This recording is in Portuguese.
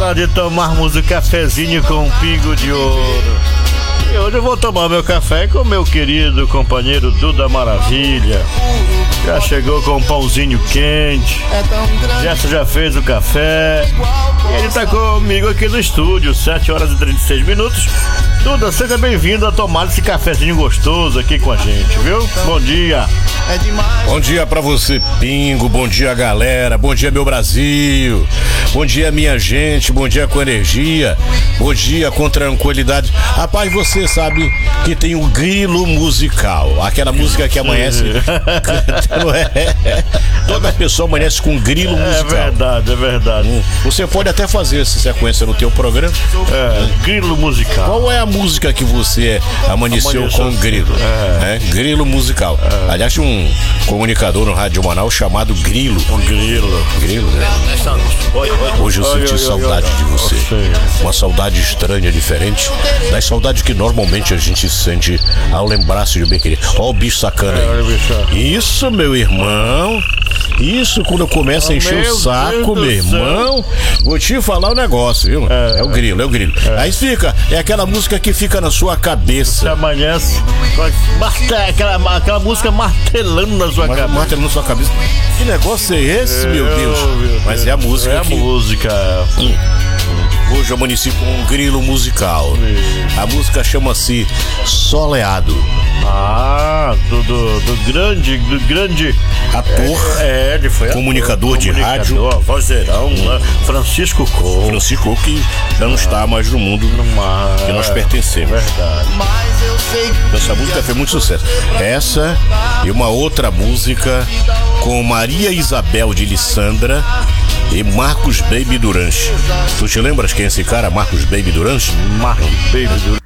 hora de tomarmos o cafezinho com um pingo de ouro. E hoje eu vou tomar meu café com meu querido companheiro Duda Maravilha. Já chegou com um pãozinho quente. Jessa já fez o café. E ele tá comigo aqui no estúdio, 7 horas e 36 minutos. Duda, seja bem-vindo a tomar esse cafezinho gostoso aqui com a gente, viu? Bom dia. Bom dia pra você, Pingo. Bom dia, galera. Bom dia, meu Brasil. Bom dia, minha gente. Bom dia com energia. Bom dia com tranquilidade. Rapaz, você sabe que tem um grilo musical. Aquela música que amanhece. Não é? Toda pessoa amanhece com um grilo musical. É verdade. Você pode até fazer essa sequência no teu programa. Grilo musical. Qual é a música que você amanheceu com grilo? Grilo musical. Aliás, tinha um comunicador no Rádio Manaus chamado Grilo. Grilo, né? Hoje eu senti saudade de você. Uma saudade estranha, diferente das saudades que normalmente a gente sente ao lembrar-se de bem querido. Ó o bicho sacana aí. Isso, meu irmão. Isso, quando eu começo a encher o saco, meu irmão, vou te falar um negócio, viu? É o grilo. Aí fica, é aquela música que fica na sua cabeça. Você amanhece aquela música martelando na sua cabeça. Martelando na sua cabeça. Que negócio é esse, meu Deus? Mas é a música. É a música. Hoje eu amanheci com um grilo musical. A música chama-se Soleado. Do grande ator, ele foi comunicador de rádio, vozeirão, Francisco Couto. Francisco, que já não está mais no mundo que nós pertencemos. Verdade. Essa música fez muito sucesso. Essa e uma outra música com Maria Isabel de Lissandra e Marcos Baby Duranche. Tu te lembras quem é esse cara, Marcos Baby Duranche? Marcos Baby Duranche.